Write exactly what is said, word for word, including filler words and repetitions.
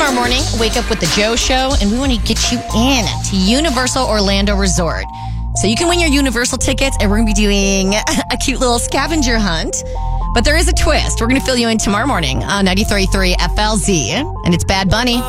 tomorrow morning, wake up with the Joe Show, and we want to get you in to Universal Orlando Resort. So you can win your Universal tickets, and we're going to be doing a cute little scavenger hunt. But there is a twist. We're going to fill you in tomorrow morning on ninety-three point three F L Z, and it's Bad Bunny.